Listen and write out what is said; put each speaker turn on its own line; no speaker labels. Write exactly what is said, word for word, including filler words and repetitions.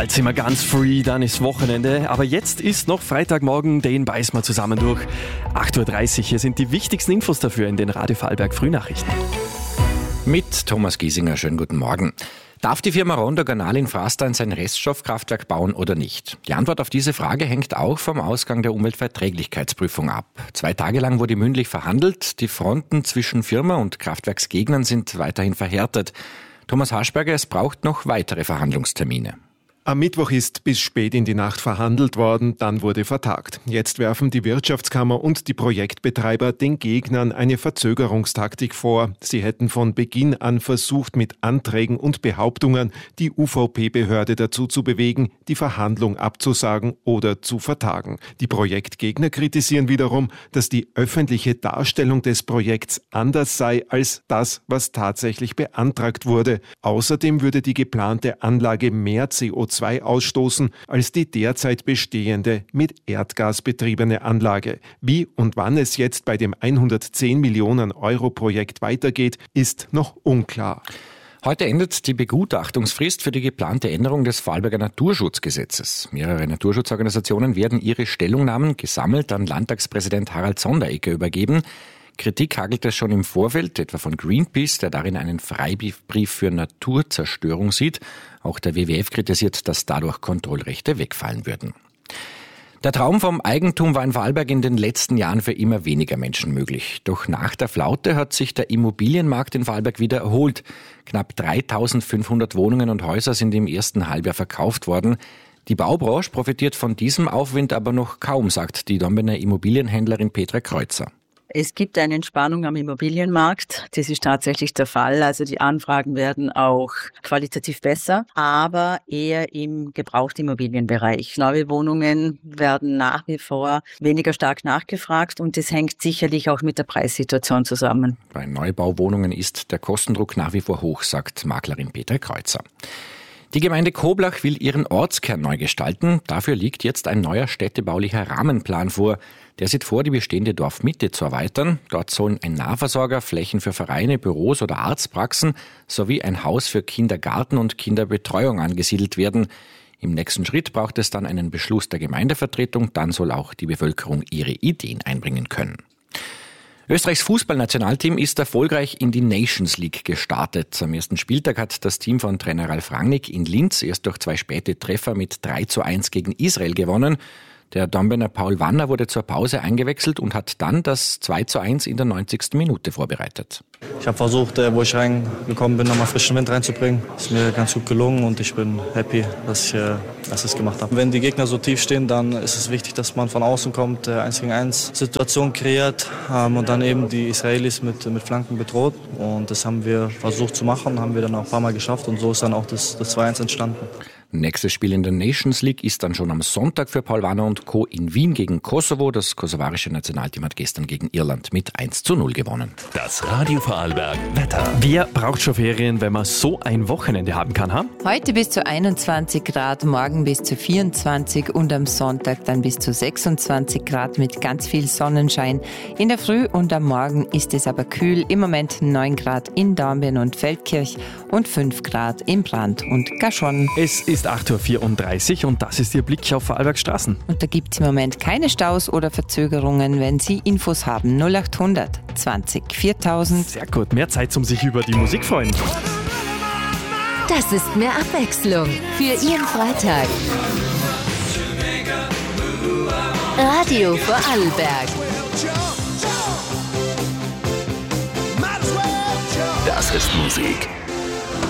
Bald sind wir ganz free, dann ist Wochenende. Aber jetzt ist noch Freitagmorgen, den beißen wir zusammen durch. acht Uhr dreißig, hier sind die wichtigsten Infos dafür in den Radio Vorarlberg Frühnachrichten.
Mit Thomas Giesinger, schönen guten Morgen. Darf die Firma Rondo Garnal in Frastein sein Reststoffkraftwerk bauen oder nicht? Die Antwort auf diese Frage hängt auch vom Ausgang der Umweltverträglichkeitsprüfung ab. Zwei Tage lang wurde mündlich verhandelt. Die Fronten zwischen Firma und Kraftwerksgegnern sind weiterhin verhärtet. Thomas Haschberger, es braucht noch weitere Verhandlungstermine.
Am Mittwoch ist bis spät in die Nacht verhandelt worden, dann wurde vertagt. Jetzt werfen die Wirtschaftskammer und die Projektbetreiber den Gegnern eine Verzögerungstaktik vor. Sie hätten von Beginn an versucht, mit Anträgen und Behauptungen die U V P-Behörde dazu zu bewegen, die Verhandlung abzusagen oder zu vertagen. Die Projektgegner kritisieren wiederum, dass die öffentliche Darstellung des Projekts anders sei als das, was tatsächlich beantragt wurde. Außerdem würde die geplante Anlage mehr C O zwei ausstoßen als die derzeit bestehende mit Erdgas betriebene Anlage. Wie und wann es jetzt bei dem hundertzehn Millionen Euro Projekt weitergeht, ist noch unklar.
Heute endet die Begutachtungsfrist für die geplante Änderung des Vorarlberger Naturschutzgesetzes. Mehrere Naturschutzorganisationen werden ihre Stellungnahmen gesammelt an Landtagspräsident Harald Sonderegger übergeben. Kritik hagelt es schon im Vorfeld, etwa von Greenpeace, der darin einen Freibrief für Naturzerstörung sieht. Auch der W W F kritisiert, dass dadurch Kontrollrechte wegfallen würden. Der Traum vom Eigentum war in Vorarlberg in den letzten Jahren für immer weniger Menschen möglich. Doch nach der Flaute hat sich der Immobilienmarkt in Vorarlberg wieder erholt. Knapp dreitausendfünfhundert Wohnungen und Häuser sind im ersten Halbjahr verkauft worden. Die Baubranche profitiert von diesem Aufwind aber noch kaum, sagt die Dombener Immobilienhändlerin Petra Kreuzer.
Es gibt eine Entspannung am Immobilienmarkt. Das ist tatsächlich der Fall. Also die Anfragen werden auch qualitativ besser, aber eher im Gebrauchtimmobilienbereich. Neue Wohnungen werden nach wie vor weniger stark nachgefragt und das hängt sicherlich auch mit der Preissituation zusammen.
Bei Neubauwohnungen ist der Kostendruck nach wie vor hoch, sagt Maklerin Petra Kreuzer. Die Gemeinde Koblach will ihren Ortskern neu gestalten. Dafür liegt jetzt ein neuer städtebaulicher Rahmenplan vor. Der sieht vor, die bestehende Dorfmitte zu erweitern. Dort sollen ein Nahversorger, Flächen für Vereine, Büros oder Arztpraxen sowie ein Haus für Kindergarten und Kinderbetreuung angesiedelt werden. Im nächsten Schritt braucht es dann einen Beschluss der Gemeindevertretung. Dann soll auch die Bevölkerung ihre Ideen einbringen können. Österreichs Fußballnationalteam ist erfolgreich in die Nations League gestartet. Am ersten Spieltag hat das Team von Trainer Ralf Rangnick in Linz erst durch zwei späte Treffer mit drei zu eins gegen Israel gewonnen. Der Dombener Paul Wanner wurde zur Pause eingewechselt und hat dann das zwei zu eins in der neunzigsten Minute vorbereitet.
Ich habe versucht, wo ich reingekommen bin, nochmal frischen Wind reinzubringen. Ist mir ganz gut gelungen und ich bin happy, dass ich dass ich es gemacht habe. Wenn die Gegner so tief stehen, dann ist es wichtig, dass man von außen kommt, eins gegen eins Situation kreiert und dann eben die Israelis mit, mit Flanken bedroht. Und das haben wir versucht zu machen, haben wir dann auch ein paar Mal geschafft und so ist dann auch das, das zwei eins entstanden.
Nächstes Spiel in der Nations League ist dann schon am Sonntag für Paul Wanner und Co. in Wien gegen Kosovo. Das kosovarische Nationalteam hat gestern gegen Irland mit eins zu null gewonnen.
Das Radio Vorarlberg Wetter.
Wer braucht schon Ferien, wenn man so ein Wochenende haben kann, ha?
Heute bis zu einundzwanzig Grad, morgen bis zu vierundzwanzig und am Sonntag dann bis zu sechsundzwanzig Grad mit ganz viel Sonnenschein. In der Früh und am Morgen ist es aber kühl. Im Moment neun Grad in Dornbirn und Feldkirch und fünf Grad in Brand und Gaschon.
Es ist acht Uhr vierunddreißig und das ist Ihr Blick auf Vorarlbergs Straßen.
Und da gibt es im Moment keine Staus oder Verzögerungen, wenn Sie Infos haben. null achthundert zwanzig viertausend.
Sehr gut, mehr Zeit, um sich über die Musik freuen.
Das ist mehr Abwechslung für Ihren Freitag. Radio Vorarlberg.
Das ist Musik.